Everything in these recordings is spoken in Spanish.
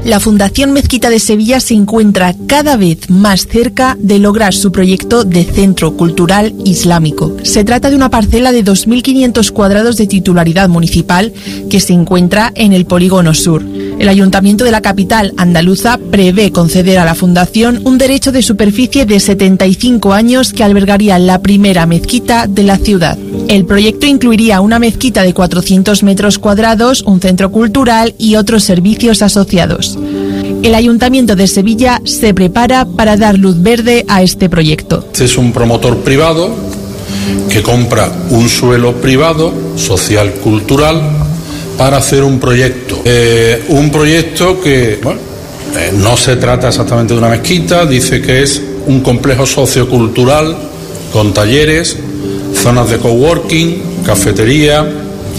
La Fundación Mezquita de Sevilla se encuentra cada vez más cerca de lograr su proyecto de centro cultural islámico. Se trata de una parcela de 2.500 cuadrados de titularidad municipal que se encuentra en el Polígono Sur. El Ayuntamiento de la capital andaluza prevé conceder a la Fundación un derecho de superficie de 75 años que albergaría la primera mezquita de la ciudad. El proyecto incluiría una mezquita de 400 metros cuadrados, un centro cultural y otros servicios asociados. El Ayuntamiento de Sevilla se prepara para dar luz verde a este proyecto. Este es un promotor privado que compra un suelo privado, social, cultural, para hacer un proyecto. Un proyecto que, no se trata exactamente de una mezquita, dice que es un complejo sociocultural con talleres, zonas de coworking, cafetería,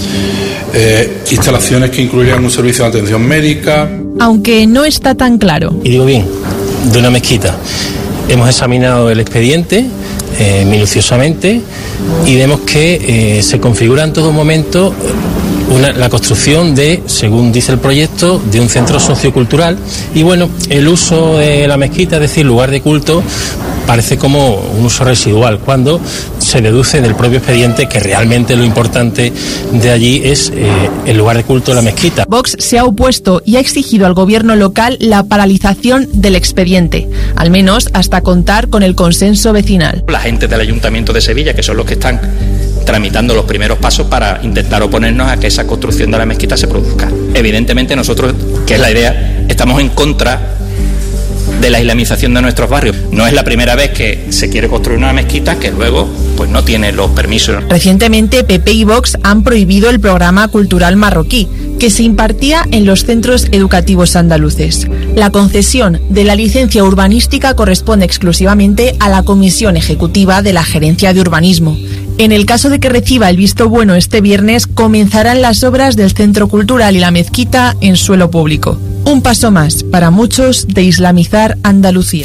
instalaciones que incluirían un servicio de atención médica. Aunque no está tan claro. Y digo bien, de una mezquita. Hemos examinado el expediente minuciosamente y vemos que se configura en todo momento la construcción de, según dice el proyecto, de un centro sociocultural y el uso de la mezquita, es decir, lugar de culto, parece como un uso residual, cuando se deduce del propio expediente que realmente lo importante de allí es el lugar de culto de la mezquita. Vox se ha opuesto y ha exigido al gobierno local la paralización del expediente, al menos hasta contar con el consenso vecinal. La gente del Ayuntamiento de Sevilla, que son los que están tramitando los primeros pasos para intentar oponernos a que esa construcción de la mezquita se produzca. Evidentemente nosotros, que es la idea, estamos en contra de la islamización de nuestros barrios. No es la primera vez que se quiere construir una mezquita que luego no tiene los permisos. Recientemente PP y Vox han prohibido el programa cultural marroquí, que se impartía en los centros educativos andaluces. La concesión de la licencia urbanística corresponde exclusivamente a la Comisión Ejecutiva de la Gerencia de Urbanismo. En el caso de que reciba el visto bueno este viernes, comenzarán las obras del Centro Cultural y la mezquita en suelo público. Un paso más para muchos de islamizar Andalucía.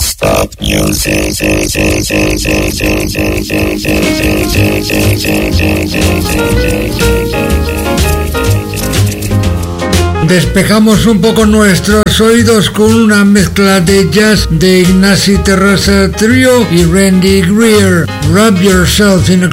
Despejamos un poco nuestros oídos con una mezcla de jazz de Ignasi Terrassa Trio y Randy Greer. Wrap yourself in a